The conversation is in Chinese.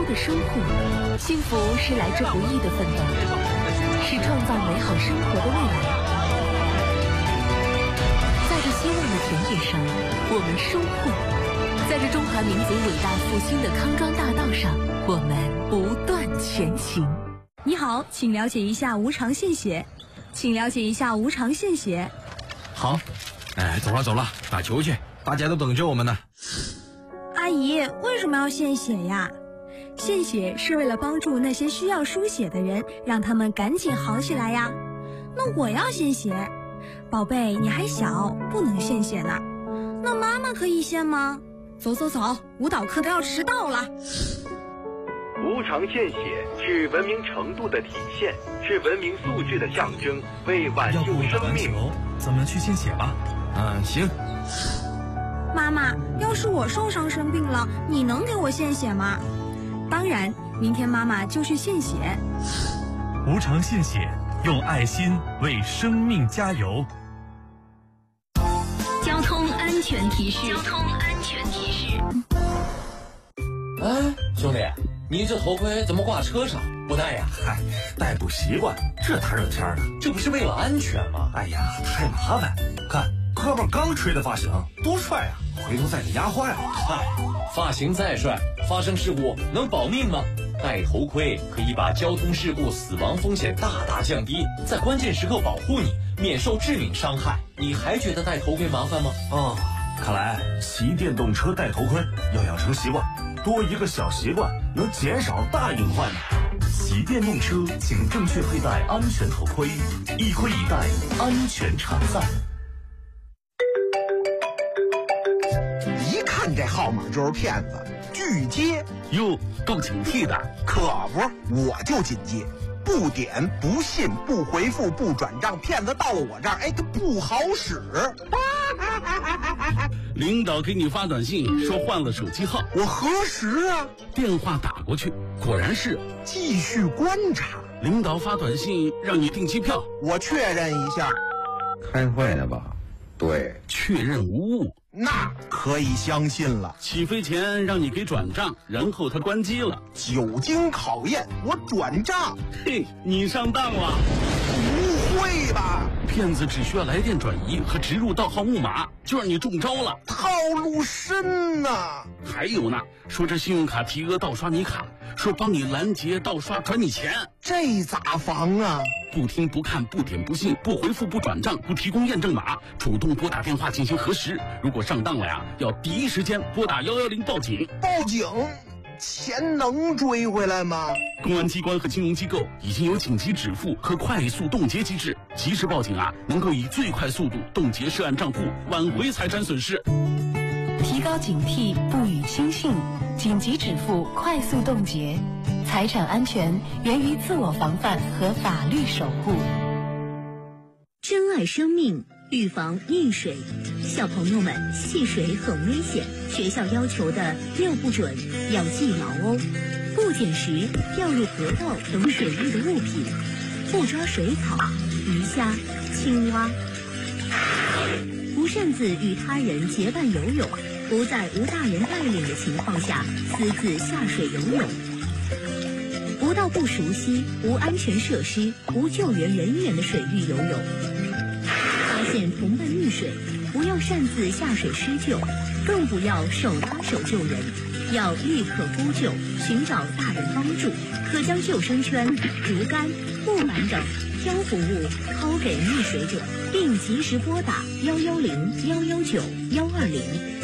的守护。幸福是来之不易的奋斗，是创造美好生活的未来。在这希望的田野上，我们收获；在这中华民族伟大复兴的康庄大道上，我们不断前行。 你好，请了解一下无偿献血。请了解一下无偿献血。 好，走了，打球去，大家都等着我们呢。 阿姨，为什么要献血呀？献血是为了帮助那些需要输血的人，让他们赶紧好起来呀。那我要献血。宝贝，你还小，不能献血呢。那妈妈可以献吗？走，舞蹈课都要迟到了。 无偿献血是文明程度的体现，是文明素质的象征，为挽救生命。 咱们去献血吧。 行。 妈妈，要是我受伤生病了，你能给我献血吗？当然，明天妈妈就去献血。 无偿献血，用爱心为生命加油。 交通安全提示。 哎，兄弟，你这头盔怎么挂车上不戴呀？ 嗨，戴不习惯，这大热天的， 这不是为了安全吗？ 哎呀，太麻烦。看哥们刚吹的发型多帅啊，回头再给压坏了。 嗨，发型再帅，发生事故能保命吗？戴头盔可以把交通事故死亡风险大大降低，在关键时刻保护你，免受致命伤害。你还觉得戴头盔麻烦吗？ 看来骑电动车戴头盔要养成习惯，多一个小习惯能减少大隐患。 骑电动车请正确佩戴安全头盔，一盔一戴，安全常在。 一看这号码就是骗子，拒接。 哟，够警惕的。 可不，我就警戒，不点不信不回复不转账，骗子到了我这儿，他不好使。 领导给你发短信说换了手机号， 我核实啊， 电话打过去，果然是。 继续观察。 领导发短信让你订机票， 我确认一下。 开会呢吧？对， 确认无误。 那可以相信了。 起飞前让你给转账，然后他关机了。 久经考验，我转账。 嘿，你上当了。 不会吧？ 骗子只需要来电转移和植入盗号木马，就让你中招了。 套路深呐！ 还有呢，说这信用卡提额盗刷你卡，说帮你拦截盗刷转你钱， 这咋防啊？ 不听不看不点不信不回复不转账不提供验证码，主动拨打电话进行核实。如果上当了呀，要第一时间拨打110报警。 报警？钱能追回来吗？ 公安机关和金融机构已经有紧急止付和快速冻结机制，及时报警啊，能够以最快速度冻结涉案账户，挽回财产损失。 提高警惕，不予轻信，紧急止付，快速冻结。财产安全源于自我防范和法律守护。 珍爱生命，预防溺水。小朋友们，戏水很危险，学校要求的6不准要记牢哦。不捡拾掉入河道等水域的物品，不抓水草、鱼虾、青蛙，不擅自与他人结伴游泳，不在无大人带领的情况下私自下水游泳，不到不熟悉、无安全设施、无救援人员的水域游泳。发现同伴溺水，不要擅自下水施救，更不要手拉手救人，要立刻呼救，寻找大人帮助。可将救生圈、竹竿、木板等漂浮物抛给溺水者，并及时拨打110、119、120。